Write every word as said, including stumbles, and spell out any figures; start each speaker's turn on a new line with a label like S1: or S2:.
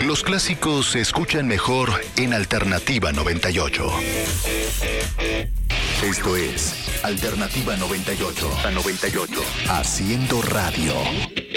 S1: Los clásicos se escuchan mejor en Alternativa noventa y ocho. Esto es Alternativa noventa y ocho. A noventa y ocho. Haciendo radio.